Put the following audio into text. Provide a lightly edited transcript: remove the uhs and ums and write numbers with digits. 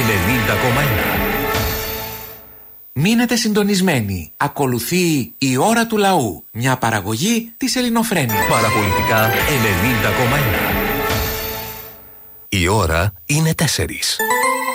Μείνετε συντονισμένοι. Ακολουθεί η ώρα του λαού. Μια παραγωγή της Ελληνοφρένειας. Παραπολιτικά 90,1. Η ώρα είναι 4.